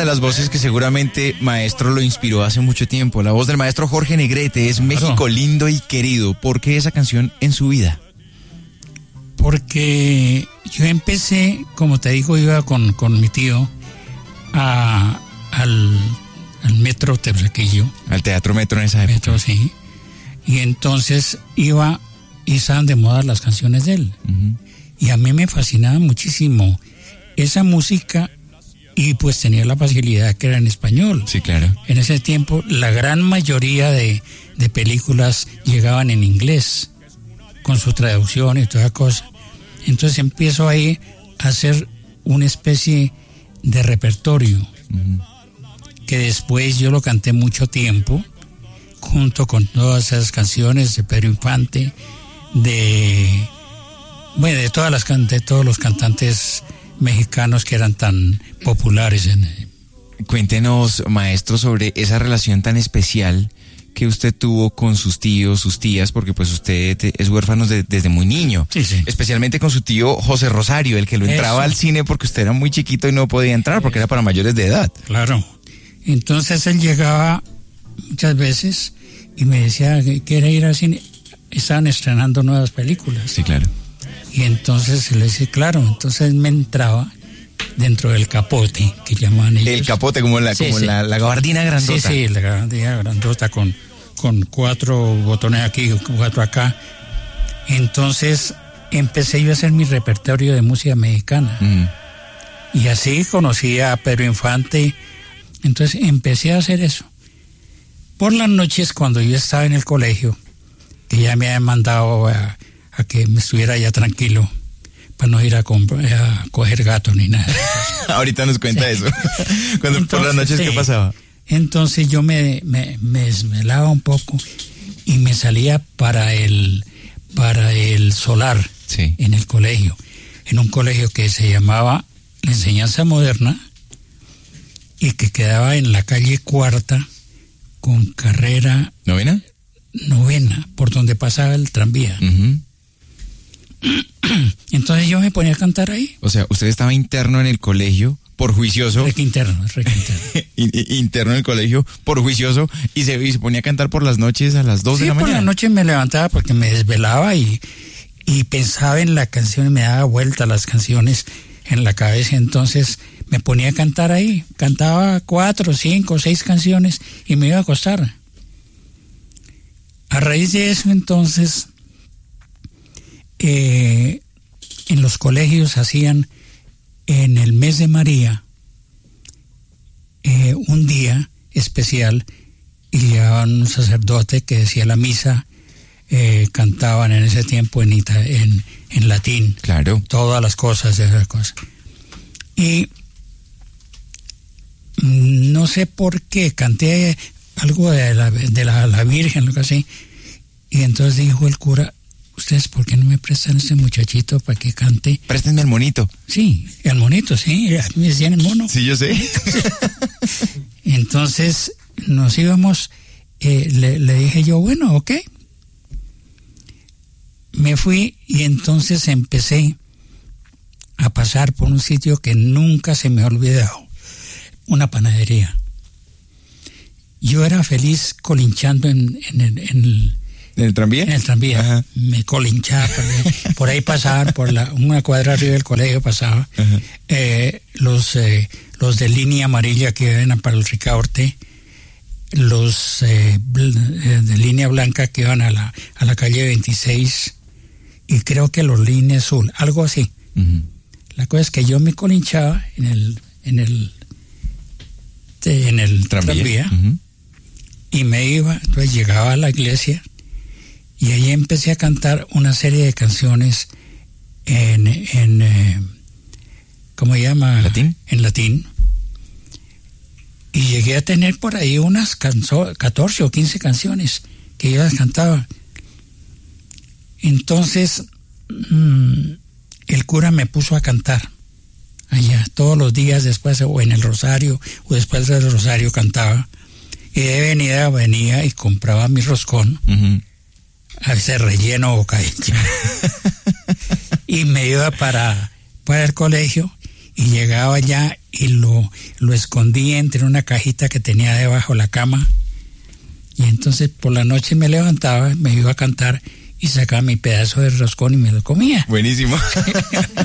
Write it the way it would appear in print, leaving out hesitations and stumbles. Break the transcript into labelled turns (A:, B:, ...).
A: de las voces que seguramente maestro lo inspiró hace mucho tiempo. La voz del maestro Jorge Negrete es México lindo y querido. ¿Por qué esa canción en su vida?
B: Porque yo empecé, como te digo, iba con mi tío al Metro Tepsaquillo.
A: Al Teatro Metro en esa época.
B: Metro, sí. Y entonces iba y estaban de moda las canciones de él. Uh-huh. Y a mí me fascinaba muchísimo esa música y pues tenía la facilidad que era en español.
A: Sí, claro.
B: En ese tiempo la gran mayoría de películas llegaban en inglés con su traducción y toda cosa. Entonces empiezo ahí a hacer una especie de repertorio. Uh-huh. Que después yo lo canté mucho tiempo junto con todas esas canciones de Pedro Infante, de todos los cantantes mexicanos que eran tan populares.
A: Cuéntenos, maestro, sobre esa relación tan especial que usted tuvo con sus tíos, sus tías, porque pues usted es huérfano desde muy niño.
B: Sí, sí.
A: Especialmente con su tío José Rosario, el que lo entraba al cine porque usted era muy chiquito y no podía entrar porque era para mayores de edad.
B: Claro. Entonces él llegaba muchas veces y me decía que quería ir al cine. Estaban estrenando nuevas películas.
A: Sí, claro.
B: Y entonces le decía, claro, entonces me entraba dentro del capote, que llamaban ellos.
A: El capote, como la gabardina grandota.
B: Sí, la gabardina grandota con 4 botones aquí, 4 acá. Entonces empecé yo a hacer mi repertorio de música mexicana. Mm. Y así conocí a Pedro Infante. Entonces empecé a hacer eso. Por las noches, cuando yo estaba en el colegio, que ya me habían mandado a que me estuviera ya tranquilo, para no ir a coger gato ni nada.
A: Ahorita nos cuenta eso. Entonces, por las noches, ¿qué pasaba?
B: Entonces yo me desvelaba un poco y me salía para el solar, sí, en el colegio, en un colegio que se llamaba La Enseñanza Moderna y que quedaba en la calle Cuarta con carrera novena, por donde pasaba el tranvía. Uh-huh. Entonces yo me ponía a cantar ahí.
A: O sea, usted estaba interno en el colegio por juicioso.
B: Interno.
A: Interno en el colegio por juicioso y se ponía a cantar por las noches a las 2 de la mañana.
B: Sí, por la noche me levantaba porque me desvelaba y pensaba en la canción y me daba vuelta las canciones en la cabeza. Entonces me ponía a cantar ahí. Cantaba 4, 5, 6 canciones y me iba a acostar. A raíz de eso, entonces, en los colegios hacían en el mes de María un día especial y llevaban un sacerdote que decía la misa, cantaban en ese tiempo en latín,
A: claro,
B: todas las cosas de esas cosas. Y no sé por qué canté algo de la Virgen, algo así, y entonces dijo el cura: ¿ustedes por qué no me prestan a este muchachito para que cante?
A: Préstenme al monito.
B: Sí, el monito, sí, a mí me decían el mono.
A: Sí, yo sé.
B: Entonces nos íbamos, le dije yo, bueno, ok. Me fui y entonces empecé a pasar por un sitio que nunca se me ha olvidado, una panadería. Yo era feliz colinchando en
A: el tranvía.
B: En el tranvía. Ajá. Me colinchaba, por ahí pasaban, por una cuadra arriba del colegio pasaba, los de línea amarilla que iban para el Ricaurte, los de línea blanca que iban a la calle 26, y creo que los línea azul, algo así. Uh-huh. La cosa es que yo me colinchaba en el tranvía, uh-huh, y me iba, entonces llegaba a la iglesia y ahí empecé a cantar una serie de canciones ¿cómo se llama?
A: ¿Latín?
B: En latín. Y llegué a tener por ahí unas 14 o 15 canciones que yo las cantaba. Entonces el cura me puso a cantar allá todos los días, después o en el rosario o después del rosario cantaba, y de venía y compraba mi roscón, uh-huh, a veces relleno o caído, y me iba para el colegio y llegaba allá y lo escondí entre una cajita que tenía debajo de la cama. Y entonces por la noche me levantaba, me iba a cantar y sacaba mi pedazo de roscón y me lo comía.
A: Buenísimo.